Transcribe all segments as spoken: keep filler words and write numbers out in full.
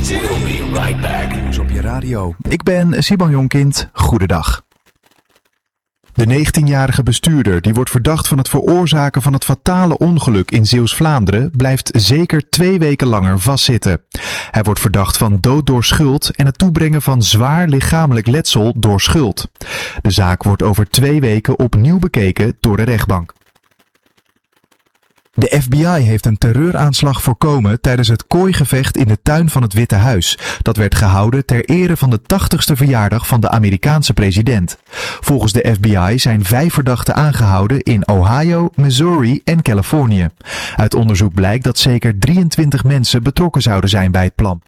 We'll be right back. Nieuws op je radio. Ik ben Siban Jonkind. Goedendag. De negentienjarige bestuurder, die wordt verdacht van het veroorzaken van het fatale ongeluk in Zeeuws-Vlaanderen, blijft zeker twee weken langer vastzitten. Hij wordt verdacht van dood door schuld en het toebrengen van zwaar lichamelijk letsel door schuld. De zaak wordt over twee weken opnieuw bekeken door de rechtbank. De F B I heeft een terreuraanslag voorkomen tijdens het kooigevecht in de tuin van het Witte Huis. Dat werd gehouden ter ere van de tachtigste verjaardag van de Amerikaanse president. Volgens de F B I zijn vijf verdachten aangehouden in Ohio, Missouri en Californië. Uit onderzoek blijkt dat zeker drieëntwintig mensen betrokken zouden zijn bij het plan.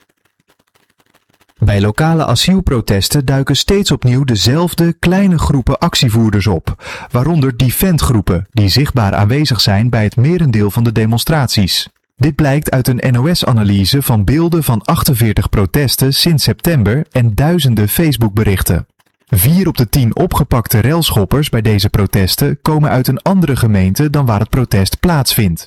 Bij lokale asielprotesten duiken steeds opnieuw dezelfde kleine groepen actievoerders op, waaronder Defend-groepen, die zichtbaar aanwezig zijn bij het merendeel van de demonstraties. Dit blijkt uit een N O S-analyse van beelden van achtenveertig protesten sinds september en duizenden Facebook-berichten. Vier op de tien opgepakte railschoppers bij deze protesten komen uit een andere gemeente dan waar het protest plaatsvindt.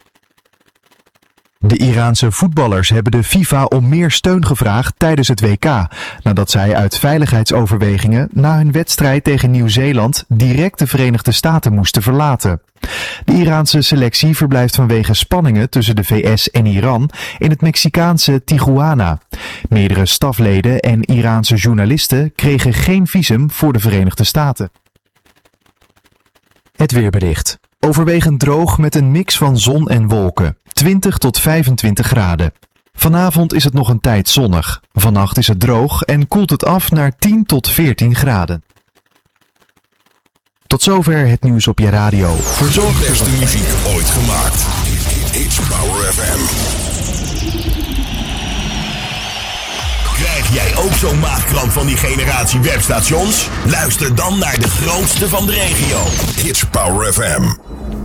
De Iraanse voetballers hebben de FIFA om meer steun gevraagd tijdens het W K, nadat zij uit veiligheidsoverwegingen na hun wedstrijd tegen Nieuw-Zeeland direct de Verenigde Staten moesten verlaten. De Iraanse selectie verblijft vanwege spanningen tussen de V S en Iran in het Mexicaanse Tijuana. Meerdere stafleden en Iraanse journalisten kregen geen visum voor de Verenigde Staten. Het weerbericht. Overwegend droog met een mix van zon en wolken. twintig tot vijfentwintig graden. Vanavond is het nog een tijd zonnig. Vannacht is het droog en koelt het af naar tien tot veertien graden. Tot zover het nieuws op je radio. Verzorgd de beste muziek ooit gemaakt. It's Power F M. Krijg jij ook zo'n maagkramp van die generatie webstations? Luister dan naar de grootste van de regio. It's Power F M.